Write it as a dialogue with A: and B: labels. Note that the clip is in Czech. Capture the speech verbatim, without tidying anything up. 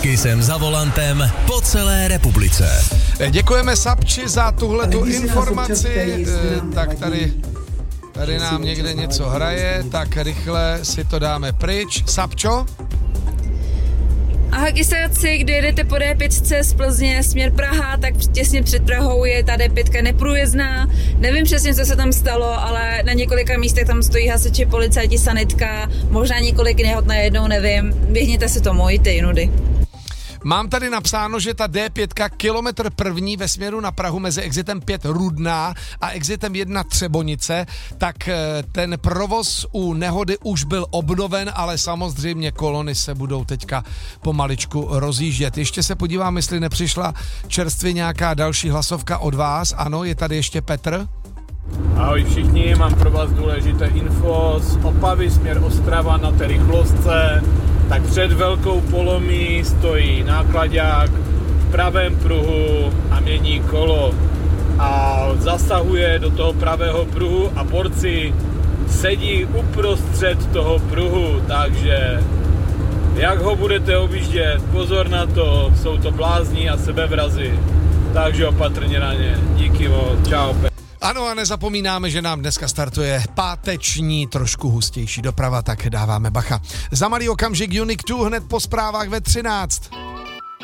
A: Kissem za volantem po celé republice.
B: Děkujeme Sapči za tuhletu informaci. Tak tady, tady nám někde něco hraje, tak rychle si to dáme pryč. Sapčo?
C: Ahoj kysáci, kdy jedete po D pět z Plzně směr Praha, tak těsně před Prahou je ta D pět neprůjezdná. Nevím přesně, co se tam stalo, ale na několika místech tam stojí hasiči, policajti, sanitka, možná několik nehod najednou, nevím. Běhněte si to, mojte jinudy.
B: Mám tady napsáno, že ta D pět kilometr první ve směru na Prahu mezi exitem pět Rudná a exitem jedna Třebonice, tak ten provoz u nehody už byl obnoven, ale samozřejmě kolony se budou teďka pomaličku rozjíždět. Ještě se podívám, jestli nepřišla čerstvě nějaká další hlasovka od vás. Ano, je tady ještě Petr.
D: Ahoj všichni, mám pro vás důležité info z Opavy směr Ostrava na té rychlostce. Tak před velkou polomí stojí náklaďák v pravém pruhu a mění kolo a zasahuje do toho pravého pruhu a borci sedí uprostřed toho pruhu, takže jak ho budete objíždět, pozor na to, jsou to blázni a sebevrazi, takže opatrně na ně. Díky moc, čau.
B: Ano, a nezapomínáme, že nám dneska startuje páteční, trošku hustější doprava, tak dáváme bacha. Za malý okamžik Unique dva hned po zprávách ve třináct.